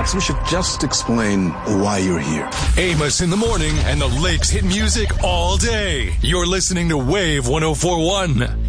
Perhaps we should just explain why you're here. Amos in the morning and the Lakes hit music all day. You're listening to Wave 104.1.